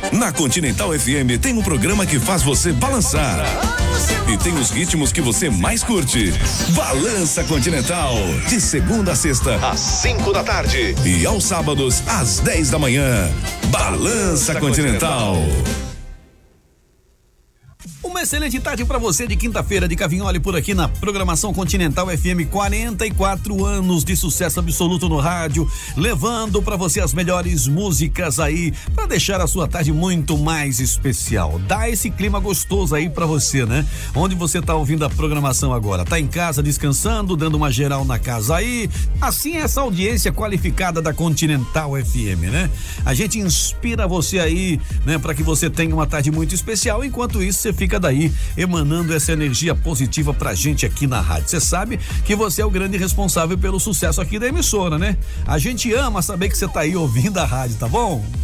Na Continental FM tem um programa que faz você balançar. E tem os ritmos que você mais curte. Balança Continental. De segunda a sexta, às 5 da tarde. E aos sábados, às 10 da manhã. Balança Continental. Uma excelente tarde para você de quinta-feira de Cavinholi por aqui na programação Continental FM. 44 anos de sucesso absoluto no rádio, levando para você as melhores músicas aí para deixar a sua tarde muito mais especial. Dá esse clima gostoso aí para você, né? Onde você tá ouvindo a programação agora? Tá em casa descansando, dando uma geral na casa aí? Assim é essa audiência qualificada da Continental FM, né? A gente inspira você aí, né, para que você tenha uma tarde muito especial. Enquanto isso, você fica daí emanando essa energia positiva pra gente aqui na rádio. Você sabe que você é o grande responsável pelo sucesso aqui da emissora, né? A gente ama saber que você tá aí ouvindo a rádio, tá bom?